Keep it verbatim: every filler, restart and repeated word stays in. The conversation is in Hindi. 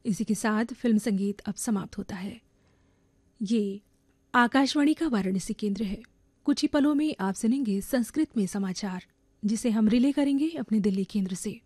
इसी के साथ फिल्म संगीत अब समाप्त होता है। ये आकाशवाणी का वाराणसी केंद्र है। कुछ ही पलों में आप सुनेंगे संस्कृत में समाचार, जिसे हम रिले करेंगे अपने दिल्ली केंद्र से।